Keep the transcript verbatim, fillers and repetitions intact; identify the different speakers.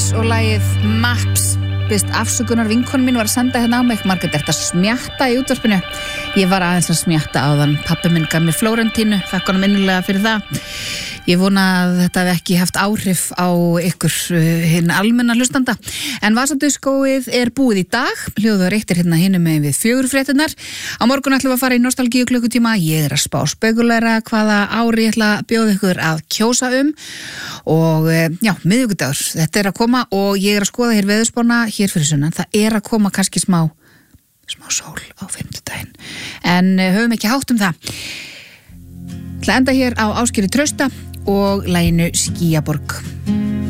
Speaker 1: Beatles og lagið Maps. Bist afsökunar, vinkonu mín var að senda hérna á mig. Margrét, er þetta smjatta í útvarpinu? Ég var aðeins að smjatta á þann. Pabbi minn gaf mér Flórentínu, þakka honum innilega fyrir það. Ég vona að þetta hef ekki haft áhrif á ykkur uh, hinn almenna hlustanda. En Vasadiskóið er búið í dag. Hljóðu reyktir hérna hinum með við fjögur fréttinnar. Á morgun ætlum við að fara í nostalgíu klukkutíma. Ég er að spá spekulæra hvaða ári ég ætla að bjóða ykkur að kjósa um. Og já, miðvikudagur, þetta er að koma og ég er að skoða hér veðurspána hér fyrir sunnan. Það er að koma kannski smá, smá sól á fimmtudaginn. En höfum ekki hátt um það. Það enda hér á Ásgeiri Trausta og laginu Skýjaborg.